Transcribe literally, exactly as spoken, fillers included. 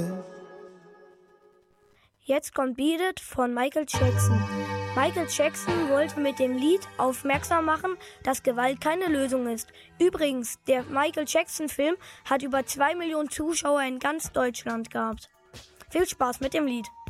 Life. Jetzt kommt Beat It von Michael Jackson. Michael Jackson wollte mit dem Lied aufmerksam machen, dass Gewalt keine Lösung ist. Übrigens, der Michael Jackson-Film hat über zwei Millionen Zuschauer in ganz Deutschland gehabt. Viel Spaß mit dem Lied.